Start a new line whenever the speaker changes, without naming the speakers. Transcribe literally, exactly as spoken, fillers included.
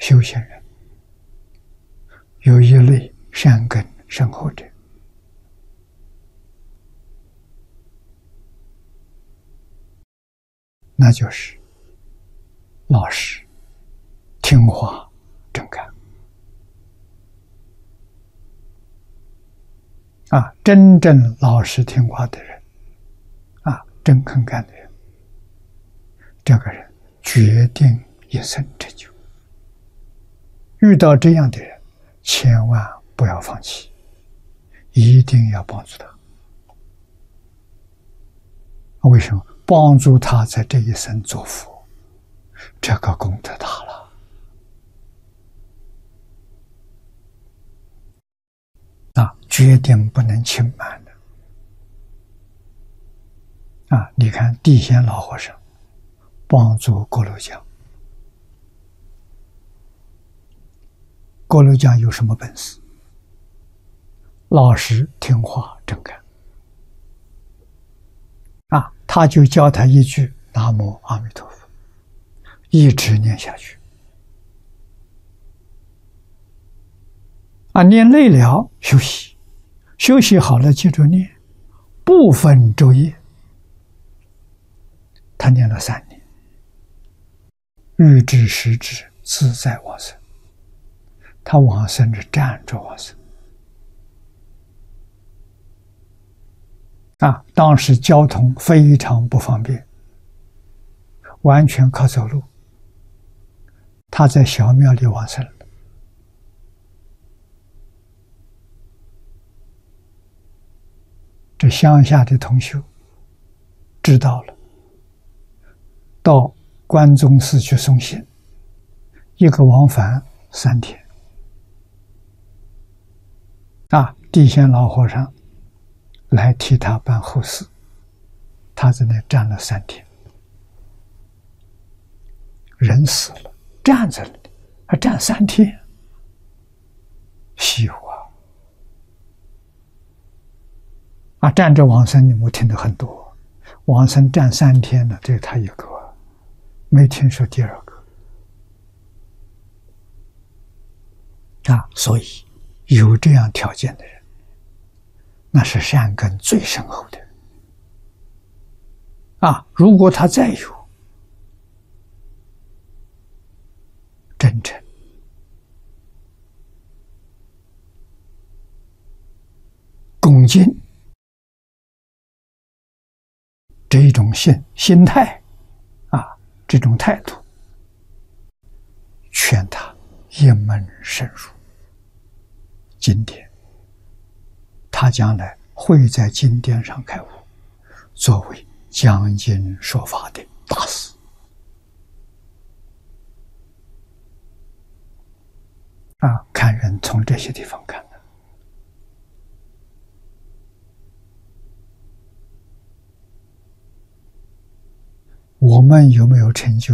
修行人，有一类善根深厚者，那就是老实、听话、正干。啊，真正老实听话的人，啊，真肯干的人，这个人决定一生成就。遇到这样的人，千万不要放弃，一定要帮助他。为什么？帮助他在这一生做佛，这个功德大了。啊，决定不能轻慢的。啊，你看地仙老和尚帮助锅炉匠，锅炉匠有什么本事？老实听话正干。啊，他就教他一句南无阿弥陀佛，一直念下去。啊，念累了休息，休息好了接着念，不分昼夜。他念了三年，欲知时至，自在往生。他往生是站着往生。啊，当时交通非常不方便，完全靠走路。他在小庙里往生了。这乡下的同修知道了，到关中寺去送信，一个往返三天。啊，地仙老和尚来替他办后事，他在那站了三天，人死了，站着了，还站三天，稀有啊！啊，站着往生，你们听得很多，往生站三天了，这他一个，没听说第二个。啊，所以有这样条件的人，那是善根最深厚的。啊，如果他再有真诚、恭敬这一种心心态，啊，这种态度，劝他一门深入经典，他将来会在经典上开悟，作为讲经说法的大师。啊，看人从这些地方看的。我们有没有成就？